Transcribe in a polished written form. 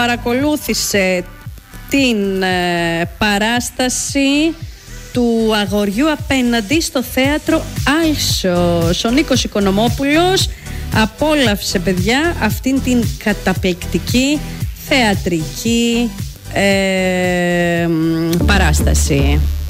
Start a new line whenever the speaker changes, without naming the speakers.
παρακολούθησε την παράσταση του αγοριού απέναντι στο θέατρο Άλσος. Ο Νίκος Οικονομόπουλος απόλαυσε, παιδιά, αυτήν την καταπληκτική θεατρική παράσταση.